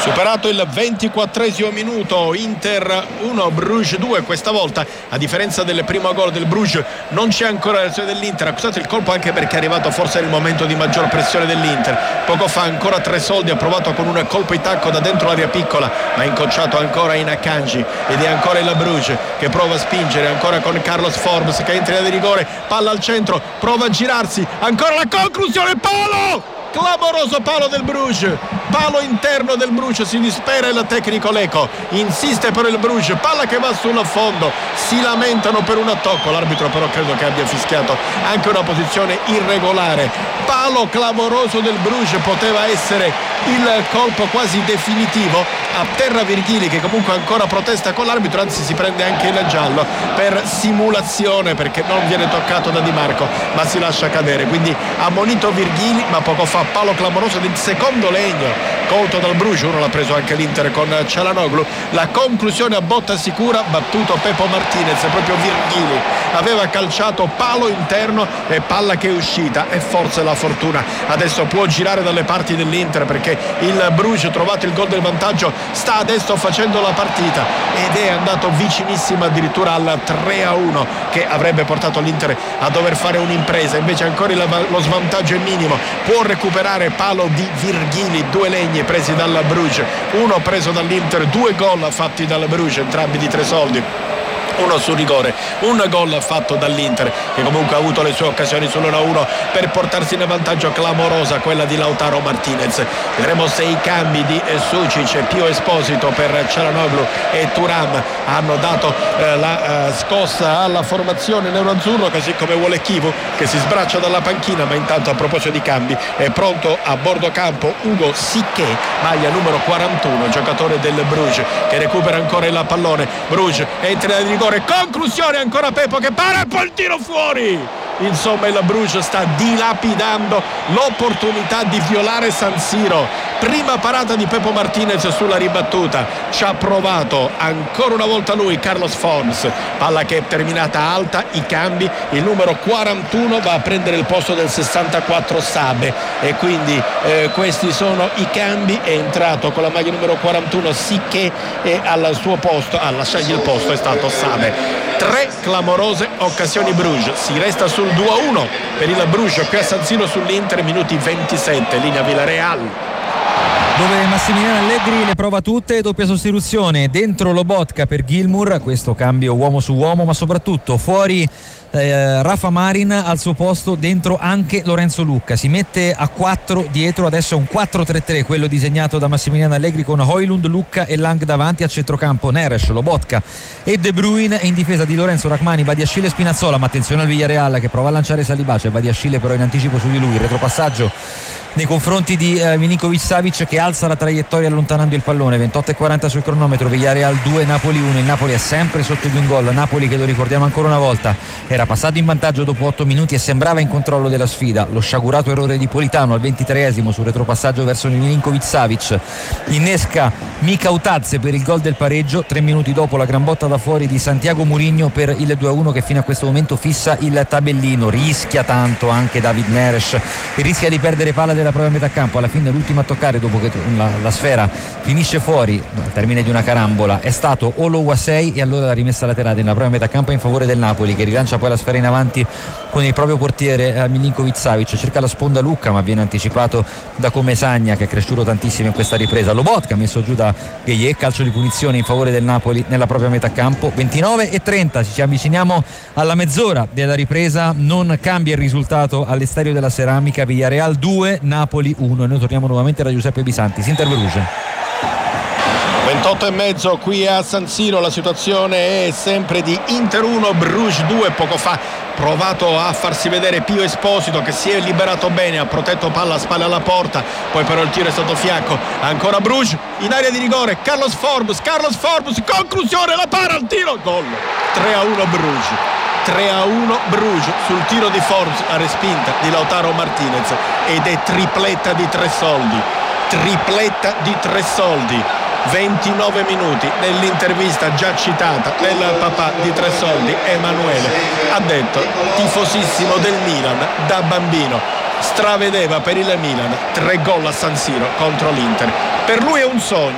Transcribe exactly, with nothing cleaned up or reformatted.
Superato il ventiquattresimo minuto, Inter uno Bruges due. Questa volta, a differenza del primo gol del Bruges, non c'è ancora l'azione dell'Inter. Ha accusato il colpo anche perché è arrivato forse nel momento di maggior pressione dell'Inter. Poco fa ancora Tresoldi ha provato con un colpo di tacco da dentro l'area piccola, ma ha incrociato ancora in Akanji, ed è ancora il Bruges che prova a spingere, ancora con Carlos Forbes che entra in area di rigore, palla al centro, prova a girarsi, ancora la conclusione, palo! Clamoroso palo del Bruges, palo interno del Bruges, si dispera il tecnico Leco, insiste per il Bruges, palla che va sul fondo, si lamentano per un tocco, l'arbitro però credo che abbia fischiato anche una posizione irregolare. Palo clamoroso del Bruges, poteva essere il colpo quasi definitivo. A terra Virghili che comunque ancora protesta con l'arbitro, anzi si prende anche il giallo per simulazione perché non viene toccato da Di Marco ma si lascia cadere, quindi ammonito Virghili, ma poco fa palo clamoroso del secondo legno colto dal Bruges. Uno l'ha preso anche l'Inter con Çalhanoğlu. La conclusione a botta sicura, battuto Pepo Martinez, proprio Virghili aveva calciato palo interno e palla che è uscita, e forse la fortuna adesso può girare dalle parti dell'Inter perché il Bruges, trovato il gol del vantaggio, sta adesso facendo la partita ed è andato vicinissimo addirittura al tre a uno che avrebbe portato l'Inter a dover fare un'impresa. Invece ancora lo svantaggio è minimo, può recuperare palo di Virghili, due legni presi dal Bruges, uno preso dall'Inter, due gol fatti dal Bruges, entrambi di Tresoldi, uno sul rigore, un gol fatto dall'Inter che comunque ha avuto le sue occasioni sull'uno a uno per portarsi in vantaggio, clamorosa quella di Lautaro Martinez. Vedremo se i cambi di Sucic, Pio Esposito per Çalhanoğlu e Thuram hanno dato eh, la eh, scossa alla formazione nerazzurro, così come vuole Chivu che si sbraccia dalla panchina. Ma intanto, a proposito di cambi, è pronto a bordo campo Hugo Siquet, maglia numero quarantuno, giocatore del Bruges, che recupera ancora il pallone. Bruges entra in rigore, conclusione, ancora Pepo che para e poi il tiro fuori. Insomma, il Bruges sta dilapidando l'opportunità di violare San Siro. Prima parata di Pepo Martinez sulla ribattuta, ci ha provato ancora una volta lui, Carlos Forbes, palla che è terminata alta. I cambi, il numero quarantuno va a prendere il posto del sessantaquattro Sabe, e quindi eh, questi sono i cambi. È entrato con la maglia numero quarantuno Siquet e al suo posto, a lasciargli il posto, è stato Sabe. Tre clamorose occasioni Bruges, si resta sul due a uno per il Bruges qui a San Siro sull'Inter, minuti ventisette, linea Villarreal, dove Massimiliano Allegri le prova tutte. Doppia sostituzione, dentro Lobotka per Gilmour, questo cambio uomo su uomo, ma soprattutto fuori eh, Rafa Marin, al suo posto dentro anche Lorenzo Lucca. Si mette a quattro dietro, adesso è un quattro tre tre quello disegnato da Massimiliano Allegri, con Højlund, Lucca e Lang davanti. A centrocampo Neres, Lobotka e De Bruyne, e in difesa di Lorenzo, Rachmani, Badiashile e Spinazzola. Ma attenzione al Villarreal che prova a lanciare Salibace, Badiashile però in anticipo su di lui, retropassaggio nei confronti di eh, Milinkovic Savic che alza la traiettoria allontanando il pallone. Ventotto e quaranta sul cronometro, Villarreal due Napoli uno. Il Napoli è sempre sotto di un gol, Napoli che, lo ricordiamo ancora una volta, era passato in vantaggio dopo otto minuti e sembrava in controllo della sfida. Lo sciagurato errore di Politano al ventitreesimo sul retropassaggio verso Milinkovic Savic innesca Mika Utadze per il gol del pareggio. Tre minuti dopo la gran botta da fuori di Santiago Mourinho per il due a uno che fino a questo momento fissa il tabellino. Rischia tanto anche David Neres e rischia di perdere palla della propria metà campo. Alla fine l'ultimo a toccare dopo che la, la sfera finisce fuori al termine di una carambola è stato Oluwasei, e allora la rimessa laterale nella propria metà campo in favore del Napoli, che rilancia poi la sfera in avanti con il proprio portiere eh, Milinkovic Savic. Cerca la sponda Lucca ma viene anticipato da Comesagna, che è cresciuto tantissimo in questa ripresa. Lobotka messo giù da Gueye, calcio di punizione in favore del Napoli nella propria metà campo. ventinove e trenta, ci avviciniamo alla mezz'ora della ripresa, non cambia il risultato all'Estadio della Ceramica. Villarreal due Napoli uno, e noi torniamo nuovamente da Giuseppe Bisanti. Inter Bruges. ventotto e mezzo qui a San Siro, la situazione è sempre di Inter uno Bruges due. Poco fa provato a farsi vedere Pio Esposito, che si è liberato bene, ha protetto palla a spalle alla porta, poi però il tiro è stato fiacco. Ancora Bruges in area di rigore, Carlos Forbes, Carlos Forbes, conclusione, la para, il tiro, gol. tre a uno Bruges. tre a uno Bruges sul tiro di Forbes a respinta di Lautaro Martinez, ed è tripletta di Tresoldi, tripletta di Tresoldi. ventinove minuti. Nell'intervista già citata del papà di Tresoldi, Emanuele, ha detto: tifosissimo del Milan da bambino, stravedeva per il Milan tre gol a San Siro contro l'Inter. Per lui è un sogno.